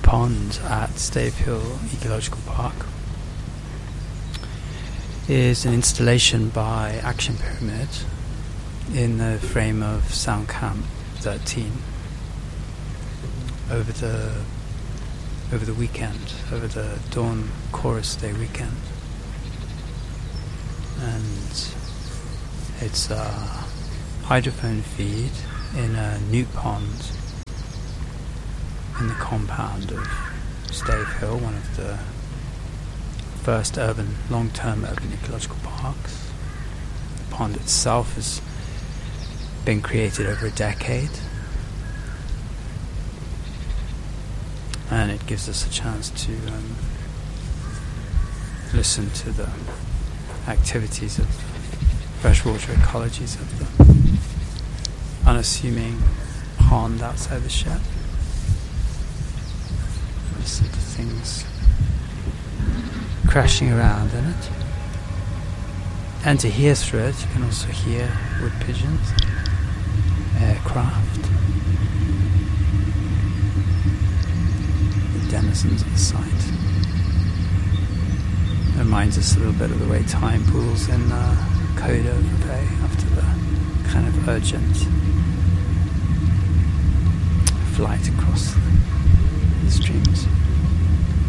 Pond at Stave Hill Ecological Park is an installation by Action Pyramid in the frame of Sound Camp 13 over the weekend, over the Dawn Chorus Day weekend. And it's a hydrophone feed in a newt pond in the compound of Stave Hill, one of the first long-term urban ecological parks. The pond itself has been created over a decade, and it gives us a chance to listen to the activities of freshwater ecologies of the unassuming pond outside the shed. Listen to things crashing around in it, and to hear through it you can also hear wood pigeons, aircraft, the denizens of the site. It reminds us a little bit of the way time pools in Coda Bay after the kind of urgent flight across the streams.